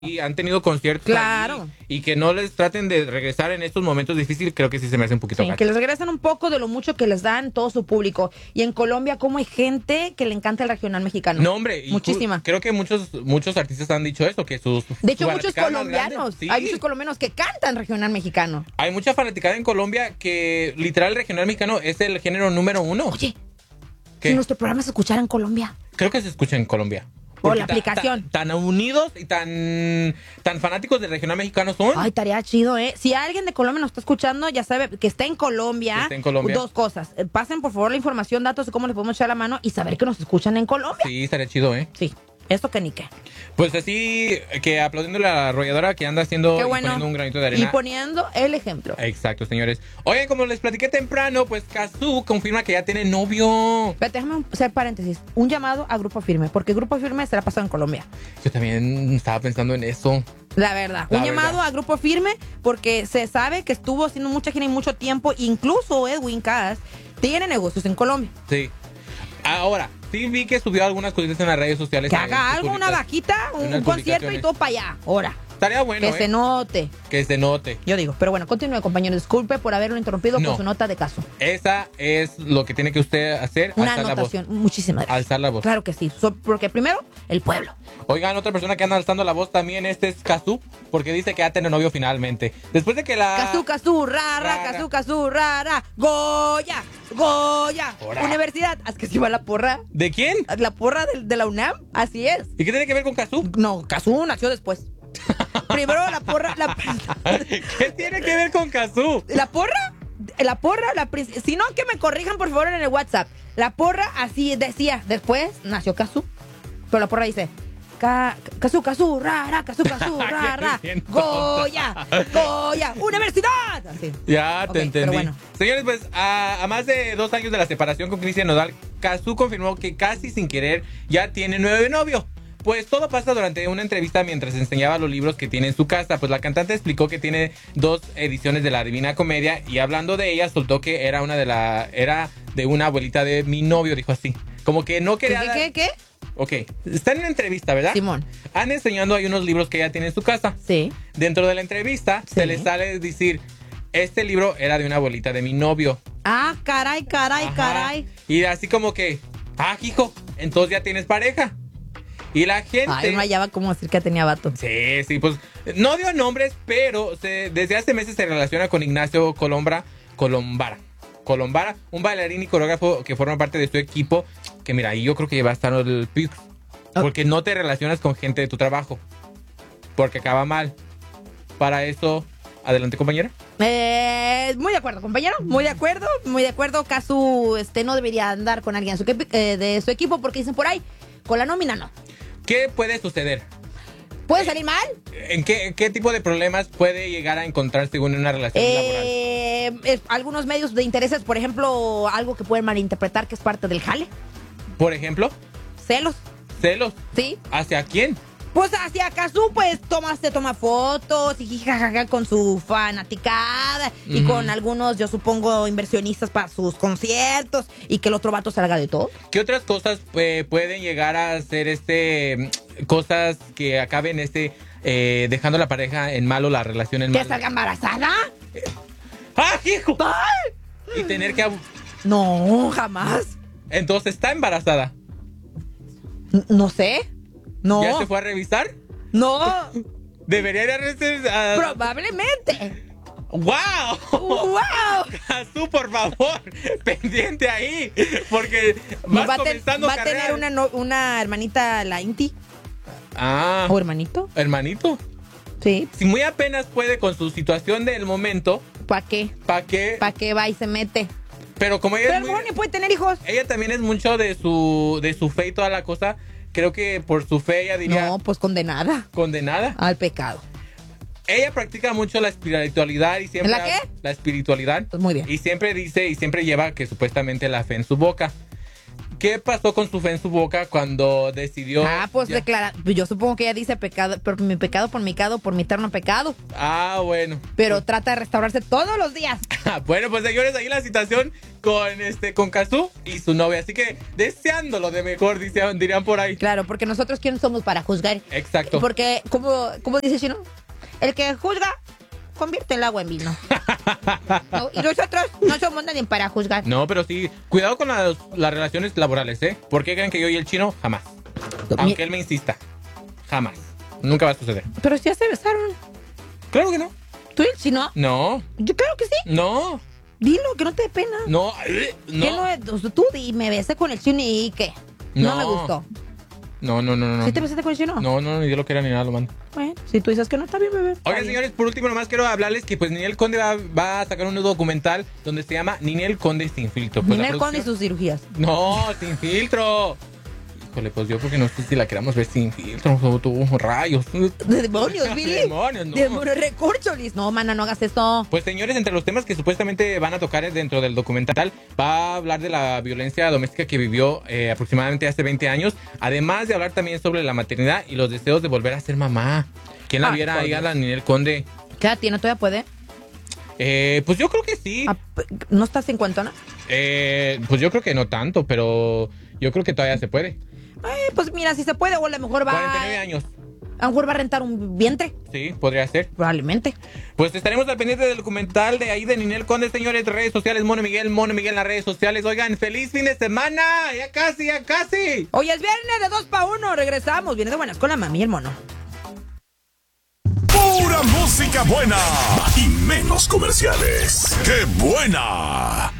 y han tenido conciertos Claro. y que no les traten de regresar en estos momentos difíciles, creo que sí se me hace un poquito Sí, gacho. que les regresen un poco de lo mucho que les dan todo su público. Y en Colombia, ¿cómo hay gente que le encanta el regional mexicano? No, hombre. Muchísima. Creo que muchos artistas han dicho eso, que sus De hecho, su muchos fanaticada más colombianos. grande. Sí. Hay muchos colombianos que cantan regional mexicano. Hay mucha fanaticada en Colombia que literal el regional mexicano es el género número 1. Oye, ¿Qué? si nuestro programa se escuchara en Colombia. Creo que se escucha en Colombia. Por Porque la aplicación. Tan unidos y tan fanáticos del regional mexicano son. Ay, estaría chido, ¿eh? Si alguien de Colombia nos está escuchando, ya sabe que está en Colombia. Que está en Colombia. Dos cosas. Pasen, por favor, la información, datos de cómo les podemos echar la mano y saber que nos escuchan en Colombia. Sí, estaría chido, ¿eh? Sí. Esto que ni qué. Pues así que aplaudiéndole a la arrolladora que anda haciendo Qué y bueno. poniendo un granito de arena. Y poniendo el ejemplo. Exacto, señores. Oigan, como les platiqué temprano, pues Cazzu confirma que ya tiene novio. Pero déjame hacer paréntesis. Un llamado a Grupo Firme, porque Grupo Firme se la ha pasado en Colombia. Yo también estaba pensando en eso. La verdad. La Un verdad. llamado a Grupo Firme, porque se sabe que estuvo haciendo mucha gira y mucho tiempo. Incluso Edwin Cass tiene negocios en Colombia. Sí. Ahora, sí vi que subió algunas cositas en las redes sociales. Que en haga sus algo, una publica- vaquita, un unas concierto y publicaciones. todo para allá. Ahora. Estaría bueno, Que se note. Que se note. Yo digo, pero bueno, continúe, compañero. Disculpe por haberlo interrumpido No. con su nota de caso. Esa es lo que tiene que usted hacer. Una alzar anotación. Muchísimas gracias. Alzar la voz. Claro que sí. Porque primero, el pueblo. Oigan, otra persona que anda alzando la voz también, este es Cazzu, porque dice que ya tiene novio finalmente. Después de que la... Cazú, rara, Rara. Cazú, rara. Goya. Porra. Universidad. Es que si va la porra. ¿De quién? La porra de la UNAM. Así es. ¿Y qué tiene que ver con Cazzu? No, Cazú nació después. Primero la porra. ¿Qué tiene que ver con Cazzu? La porra, si no, que me corrijan por favor en el WhatsApp. La porra así decía, después nació Cazú. Pero la porra dice, Cazú, rara, Bien Goya, universidad. Así. Ya Ok, te entendí. pero bueno. Señores, pues a más de 2 años de la separación con Cristian Nodal, Cazzu confirmó que casi sin querer ya tiene nuevo novio. Pues todo pasa durante una entrevista mientras enseñaba los libros que tiene en su casa. Pues la cantante explicó que tiene 2 ediciones de La Divina Comedia y hablando de ella soltó que era de una abuelita de mi novio, dijo así. Como que no quería... ¿Qué? Ok, está en una entrevista, ¿verdad? Simón. Han enseñando ahí unos libros que ella tiene en su casa. Sí. Dentro de la entrevista Sí. se le sale decir, este libro era de una abuelita de mi novio. Ah, caray. Ajá. Y así como que, hijo, entonces ya tienes pareja. Y la gente... Ay, no hallaba cómo decir que tenía vato. Sí, pues no dio nombres, pero desde hace meses se relaciona con Ignacio Colombara, un bailarín y coreógrafo que forma parte de su equipo, que mira, ahí yo creo que va a estar el pic, porque no te relacionas con gente de tu trabajo, porque acaba mal. Para eso, adelante, compañera. Muy de acuerdo, compañero. Muy de acuerdo. Cazú no debería andar con alguien de su equipo porque dicen por ahí, con la nómina no. ¿Qué puede suceder? ¿Puede salir mal? ¿En qué tipo de problemas puede llegar a encontrarse en una relación laboral? Algunos medios de intereses, por ejemplo, algo que pueden malinterpretar que es parte del jale. Por ejemplo, Celos, celos. ¿sí? ¿Hacia quién? Pues hacia Cazú, pues toma fotos y jijajaja con su fanaticada y con algunos, yo supongo, inversionistas para sus conciertos y que el otro vato salga de todo. ¿Qué otras cosas pueden llegar a ser cosas que acaben dejando la pareja en malo, la relación en ¿Que malo? salga embarazada? ¡Hijo! ¡Ay! Y tener que... No, jamás. Entonces, ¿está embarazada? No sé. No. ¿Ya se fue a revisar? No. Debería ir a revisar... Probablemente. ¡Wow! ¡Wow! Cazzu, por favor, pendiente ahí, porque vas comenzando va a carrera. tener una hermanita, la Inti. ¿O hermanito? ¿Hermanito? Sí. Si muy apenas puede con su situación del momento, ¿Para qué? ¿para qué? ¿Para qué va y se mete? Pero como ella Pero a es lo muy- mejor ni puede tener hijos. ella también es mucho de su fe y toda la cosa, creo que por su fe ella diría No, pues condenada condenada. al pecado. Ella practica mucho la espiritualidad y siempre... ¿La qué? La espiritualidad. Pues muy bien. Y siempre dice y siempre lleva que supuestamente la fe en su boca. ¿qué pasó con su fe en su boca cuando decidió? Pues declara, yo supongo que ella dice pecado, por mi pecado, por mi eterno pecado. Bueno. Pero trata de restaurarse todos los días. Bueno, pues señores, ahí la situación con Cazzu y su novia. Así que deseándolo de mejor, dirían por ahí. Claro, porque nosotros quién somos para juzgar. Exacto. Porque, ¿cómo dice Chino? El que juzga convierte el agua en vino. No, y nosotros no somos nadie para juzgar. No, pero sí, cuidado con las relaciones laborales, ¿eh? ¿Por qué creen que yo y el Chino? Jamás. Aunque él me insista. Jamás. Nunca va a suceder. Pero si ya se besaron. Claro que no. ¿Tú y el Chino? No. Yo creo que sí. No. Dilo, que no te dé pena. No. Tú me besé con el Chino y ¿qué? No me gustó. No. ¿Sí te besaste con el Chino? No, ni de lo que era ni nada, lo mando. Bueno, si tú dices que no, está bien, bebé. Oigan, señores, por último, nomás quiero hablarles que pues Ninel Conde va a sacar un nuevo documental donde se llama Ninel Conde sin filtro. Pues, Ninel Conde y sus cirugías. No, sin filtro. Híjole, pues yo porque no sé si la queramos ver sin filtro, tú, rayos. Demonios, Billy. Demonios, no. Demonios, recorcholis. No, mana, no hagas esto. Pues señores, entre los temas que supuestamente van a tocar dentro del documental, va a hablar de la violencia doméstica que vivió aproximadamente hace 20 años, además de hablar también sobre la maternidad y los deseos de volver a ser mamá. ¿Quién la viera ahí a la Ninel Conde? ¿Qué edad tiene? ¿Todavía puede? Pues yo creo que sí. ¿No está cincuentona? Pues yo creo que no tanto, pero yo creo que todavía se puede. Pues mira, si se puede, o a lo mejor va... 49 años. A lo mejor va a rentar un vientre. Sí, podría ser. Probablemente. Pues estaremos al pendiente del documental de ahí de Ninel Conde, señores, redes sociales, Mono Miguel en las redes sociales. Oigan, feliz fin de semana. Ya casi. Hoy es viernes de 2 para 1. Regresamos. Viene de buenas con la mami y el mono. Pura música buena y menos comerciales. ¡Qué buena!